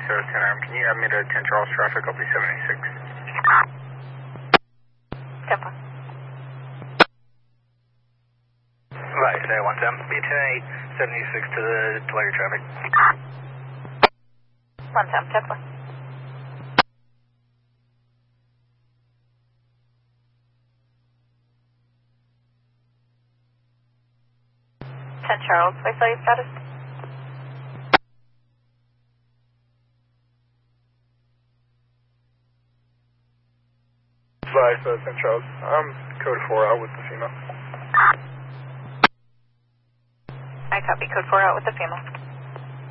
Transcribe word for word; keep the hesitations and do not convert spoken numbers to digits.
zero ten arm. Can you add me to ten Charles traffic? I'll be seventy-six. ten four. Right, today one ten. B ten eight, seventy-six to the Tulare traffic. one ten, ten four. ten Charles, Wayside status? Five, uh, ten Charles. I'm code four out with the female. I copy code four out with the female.